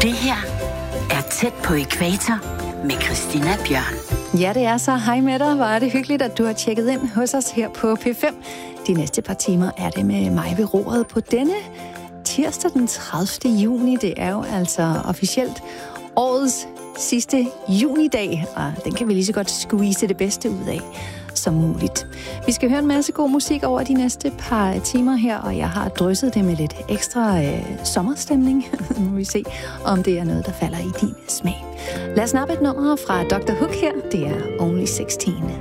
Det her er Tæt på ækvator med Christina Bjørn. Ja, det er så. Hej med dig. Hvor er det hyggeligt, at du har tjekket ind hos os her på P5. De næste par timer er det med mig ved roret på denne tirsdag den 30. juni. Det er jo altså officielt årets sidste junidag, og den kan vi lige så godt squeeze det bedste ud af som muligt. Vi skal høre en masse god musik over de næste par timer her, og jeg har drysset det med lidt ekstra sommerstemning. Nu må vi se, om det er noget, der falder i din smag. Lad os snappe et nummer fra Dr. Hook her. Det er Only 16.